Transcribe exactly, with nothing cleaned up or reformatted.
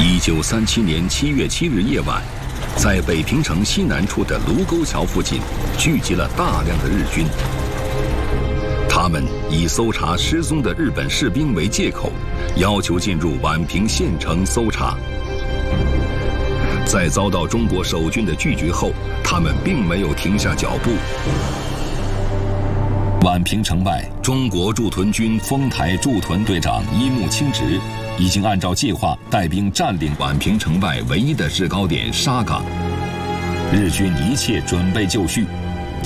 一九三七年七月七日夜晚，在北平城西南处的卢沟桥附近，聚集了大量的日军。他们以搜查失踪的日本士兵为借口，要求进入宛平县城搜查。在遭到中国守军的拒绝后，他们并没有停下脚步。宛平城外，中国驻屯军丰台驻屯队长伊木清直已经按照计划带兵占领宛平城外唯一的制高点沙岗。日军一切准备就绪，